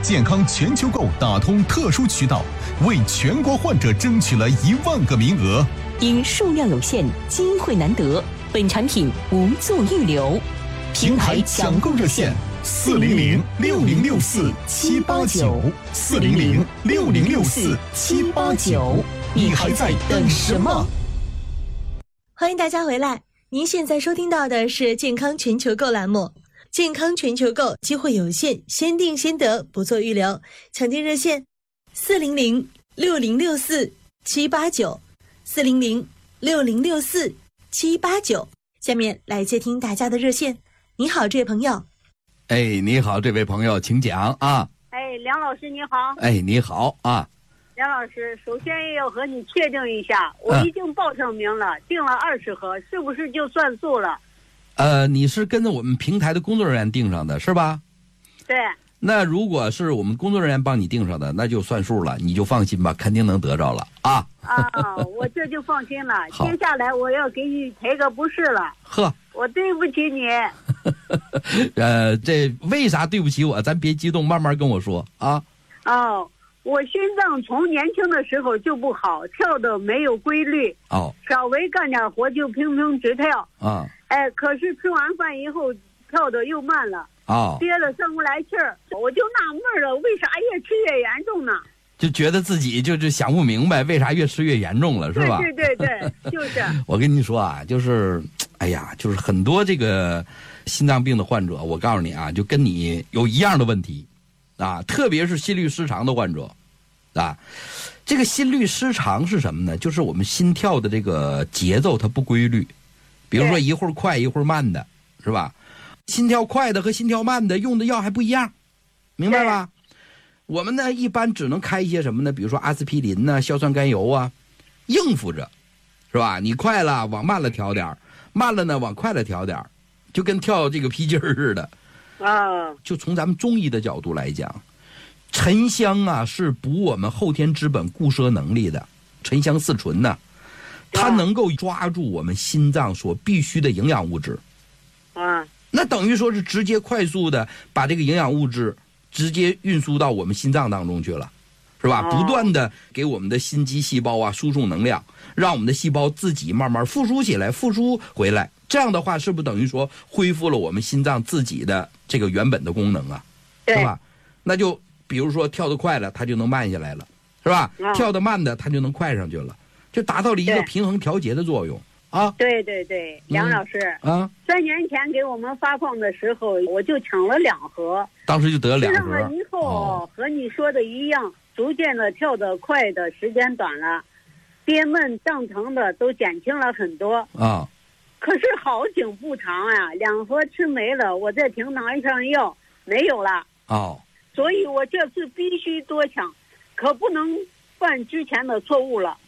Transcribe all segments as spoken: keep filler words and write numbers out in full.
健康全球购打通特殊渠道，为全国患者争取了一万个名额。 因数量有限，机会难得，本产品无做预留。 平台抢购热线：四零零六零六四七八九，四零零六零六四七八九。你还在等什么？ 欢迎大家回来，您现在收听到的是健康全球购栏目。健康全球购，机会有限，先定先得，不做预留。抢订热线：四零零六零六四七八九，四零零六零六四七八九。下面来接听大家的热线。你好，这位朋友。 哎，你好，这位朋友，请讲啊。 哎，梁老师你好。 哎，你好啊。 梁老师，首先要和你确定一下，我已经报上名了，嗯、订了二十盒，是不是就算数了？ 呃，你是跟着我们平台的工作人员订上的是吧？ 对。 那如果是我们工作人员帮你订上的，那就算数了，你就放心吧，肯定能得着了啊。 啊，我这就放心了。接下来我要给你赔个不是了。 呵， 我对不起你。 呃，这为啥对不起我？咱别激动，慢慢跟我说啊。 哦。我心脏从年轻的时候就不好，跳的没有规律。 哦， 稍微干点活就砰砰直跳。 啊， 哎，可是吃完饭以后跳的又慢了。 哦， 憋了上不来气儿，我就纳闷了，为啥越吃越严重呢？ 就觉得自己就是想不明白，为啥越吃越严重了，是吧？ 对对对对，就是。 我跟你说啊，就是，哎呀，就是很多这个心脏病的患者，我告诉你啊，就跟你有一样的问题。啊，特别是心律失常的患者，啊，这个心律失常是什么呢？就是我们心跳的这个节奏它不规律，比如说一会儿快一会儿慢的，是吧？心跳快的和心跳慢的用的药还不一样，明白吧？我们呢一般只能开一些什么呢？比如说阿司匹林呐、硝酸甘油啊，应付着，是吧？你快了往慢了调点，慢了呢往快了调点，就跟跳这个皮筋儿似的。 啊， 就从咱们中医的角度来讲，沉香啊是补我们后天之本固摄能力的，沉香四醇呢，它能够抓住我们心脏所必需的营养物质。 啊， 那等于说是直接快速的把这个营养物质直接运输到我们心脏当中去了，是吧？不断的给我们的心肌细胞啊输送能量，让我们的细胞自己慢慢复苏起来，复苏回来。这样的话，是不是等于说恢复了我们心脏自己的这个原本的功能啊？是吧？那就比如说跳得快了，它就能慢下来了，是吧？嗯、跳得慢的，它就能快上去了，就达到了一个平衡调节的作用啊。 对对对，梁老师、 嗯、啊， 三年前给我们发放的时候，我就抢了两盒， 当时就得了两盒。 吃上了以后、哦，和你说的一样，逐渐的跳得快的时间短了，憋闷胀疼的都减轻了很多啊。 可是好景不长啊，两盒吃没了，我再停拿上药没有了。 哦， 所以我这次必须多抢，可不能犯之前的错误了。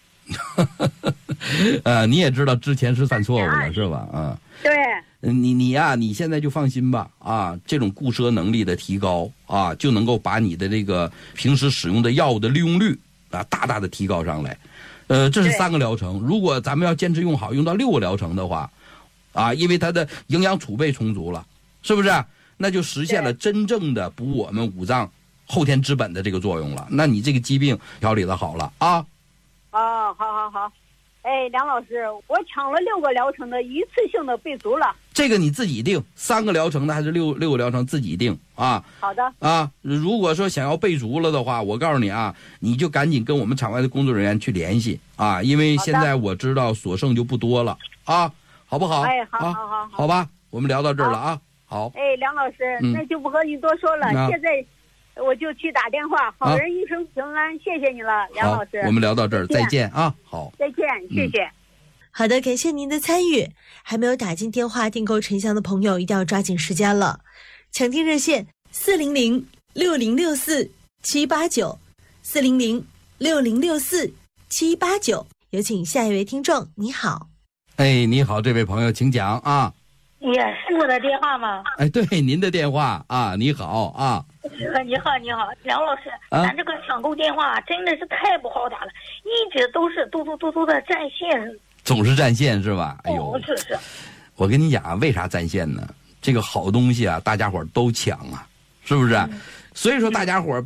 呃，你也知道之前是犯错误了，是吧？啊， 对。 你你呀、啊，你现在就放心吧啊，这种固摄能力的提高啊，就能够把你的这个平时使用的药物的利用率啊，大大的提高上来。呃，这是三个疗程，如果咱们要坚持用好，用到六个疗程的话。啊，因为它的营养储备充足了，是不是？那就实现了真正的补我们五脏后天之本的这个作用了。那你这个疾病调理的好了啊。 哦，好好好。哎，梁老师，我抢了六个疗程的一次性的备足了。 这个你自己定，三个疗程的还是六六个疗程自己定啊。 好的。啊， 如果说想要备足了的话，我告诉你啊，你就赶紧跟我们场外的工作人员去联系啊，因为现在我知道所剩就不多了啊。好不好？ 哎，好好好、 啊，好吧，我们聊到这儿了啊。好。 哎，梁老师、嗯，那就不和你多说了。嗯、现在我就去打电话。好人一生平安，啊、谢谢你了，梁老师。 我们聊到这儿，再见啊。好， 再见，谢谢、嗯。 好的，感谢您的参与。还没有打进电话订购沉香的朋友，一定要抓紧时间了。抢订热线：四零零六零六四七八九，四零零六零六四七八九。有请下一位听众，你好。 哎，你好，这位朋友，请讲啊。 也是我的电话吗？ 哎，对，您的电话啊，你好啊。 你好，你好，梁老师，啊、咱这个抢购电话真的是太不好打了，一直都是嘟嘟嘟嘟的占线， 总是占线是吧？哎呦， 哦、是是。 我跟你讲啊，为啥占线呢？这个好东西啊，大家伙都抢啊，是不是？嗯、所以说大家伙